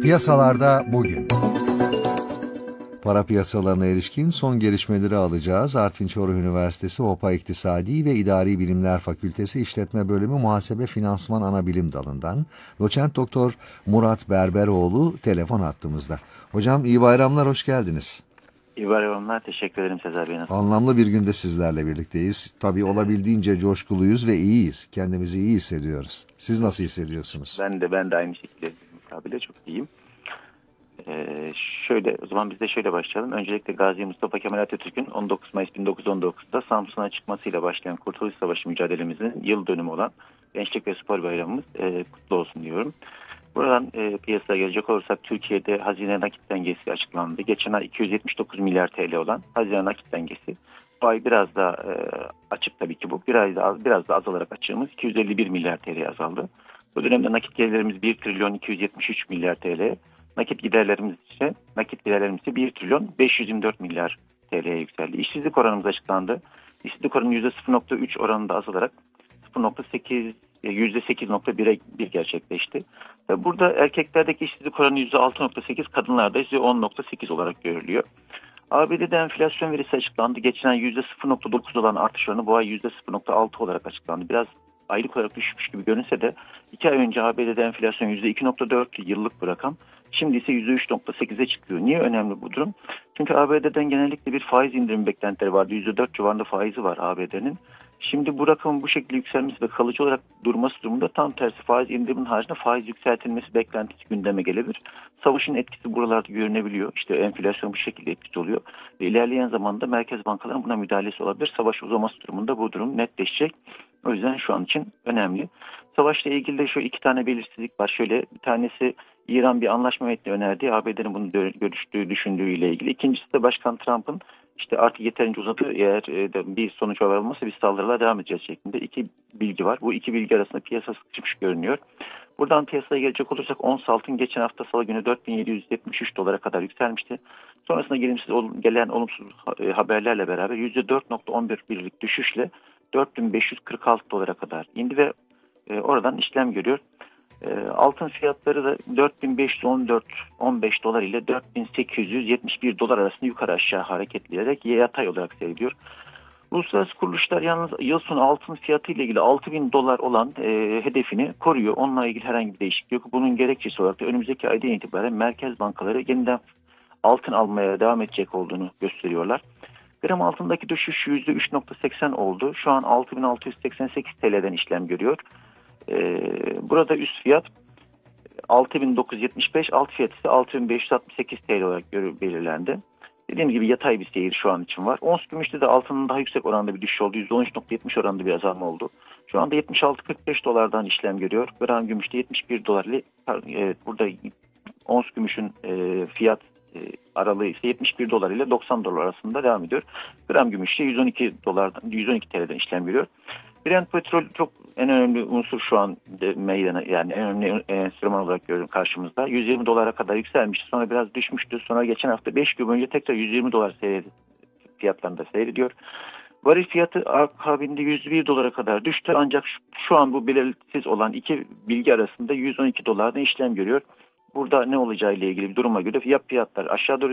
Piyasalarda bugün. Para piyasalarına ilişkin son gelişmeleri alacağız. Artvin Çoruh Üniversitesi OPA İktisadi ve İdari Bilimler Fakültesi İşletme Bölümü Muhasebe Finansman Anabilim Dalı'ndan Doçent Doktor Murat Berberoğlu telefon hattımızda. Hocam iyi bayramlar, hoş geldiniz. İyi bayramlar, teşekkür ederim Sezer Bey. Anlamlı bir günde sizlerle birlikteyiz. Tabii olabildiğince coşkuluyuz ve iyiyiz. Kendimizi iyi hissediyoruz. Siz nasıl hissediyorsunuz? Ben de aynı şekilde mukabele çok iyiyim. O zaman biz de şöyle başlayalım. Öncelikle Gazi Mustafa Kemal Atatürk'ün 19 Mayıs 1919'da Samsun'a çıkmasıyla başlayan Kurtuluş Savaşı mücadelemizin yıl dönümü olan Gençlik ve Spor Bayramımız kutlu olsun diyorum. Buradan piyasaya gelecek olursak Türkiye'de hazine nakit dengesi açıklandı. Geçen ay 279 milyar TL olan hazine nakit dengesi. Bu ay biraz daha açık tabii ki bu. Biraz da azalarak açığımız 251 milyar TL'ye azaldı. Bu dönemde nakit gelirlerimiz 1 trilyon 273 milyar TL. Nakit giderlerimiz ise 1 trilyon 524 milyar TL'ye yükseldi. İşsizlik oranımız açıklandı. İşsizlik oranı %0.3 oranında azalarak %8.1'e gerçekleşti. Burada erkeklerdeki işsizlik oranı %6.8, kadınlarda ise %10.8 olarak görülüyor. ABD'de enflasyon verisi açıklandı. Geçen ay %0.9 olan artış oranı bu ay %0.6 olarak açıklandı. Biraz aylık olarak düşmüş gibi görünse de 2 ay önce ABD'de enflasyon %2.4 yıllık bir rakam. Şimdi ise %3.8'e çıkıyor. Niye önemli bu durum? Çünkü ABD'den genellikle bir faiz indirimi beklentileri vardı. %4 civarında faizi var ABD'nin. Şimdi bu rakamın bu şekilde yükselmesi ve kalıcı olarak durması durumunda tam tersi faiz indiriminin haricinde faiz yükseltilmesi beklentisi gündeme gelebilir. Savaşın etkisi buralarda görünebiliyor. İşte enflasyon bu şekilde etkisi oluyor. Ve ilerleyen zamanda merkez bankaların buna müdahalesi olabilir. Savaş uzaması durumunda bu durum netleşecek. O yüzden şu an için önemli. Savaşla ilgili de şu iki tane belirsizlik var. Şöyle bir tanesi İran bir anlaşma metni önerdi. ABD'nin bunu düşündüğüyle ilgili. İkincisi de Başkan Trump'ın işte artık yeterince uzadı. Eğer bir sonuç varılmazsa biz saldırılara devam edeceğiz şeklinde iki bilgi var. Bu iki bilgi arasında piyasa sıkışmış görünüyor. Buradan piyasaya gelecek olursak ons altın geçen hafta salı günü 4773 dolara kadar yükselmişti. Sonrasında gelen olumsuz haberlerle beraber %4.11 birlik düşüşle 4546 dolara kadar indi ve oradan işlem görüyor. Altın fiyatları da 4514-15 dolar ile 4871 dolar arasında yukarı aşağı hareketleyerek yatay olarak seyrediyor. Uluslararası kuruluşlar yalnız yıl sonu altın fiyatı ile ilgili 6000 dolar olan hedefini koruyor. Onunla ilgili herhangi bir değişiklik yok. Bunun gerekçesi olarak da önümüzdeki aydan itibaren merkez bankaları yeniden altın almaya devam edecek olduğunu gösteriyorlar. Gram altındaki düşüş %3.80 oldu. Şu an 6688 TL'den işlem görüyor. Burada üst fiyat 6975, alt fiyat ise 6568 TL olarak belirlendi. Dediğim gibi yatay bir seyir şu an için var. Ons gümüşte de altının daha yüksek oranda bir düşüş oldu. %13.70 oranında bir azalma oldu. Şu anda 76.45 dolardan işlem görüyor. Gram gümüşte 71 dolar ile burada ons gümüşün fiyat aralığı ise 71 dolar ile 90 dolar arasında devam ediyor. Gram gümüşte 112 TL'den işlem görüyor. Brent petrol çok en önemli unsur şu an meydana, yani en önemli enstrüman olarak görüyorum karşımızda. 120 dolara kadar yükselmişti. Sonra biraz düşmüştü. Sonra geçen hafta 5 gün önce tekrar 120 dolar fiyatlarında seyrediyor. Varil fiyatı akabinde 101 dolara kadar düştü. Ancak şu an bu belirsiz olan iki bilgi arasında 112 dolardan işlem görüyor. Burada ne olacağı ile ilgili bir duruma göre fiyatlar aşağı doğru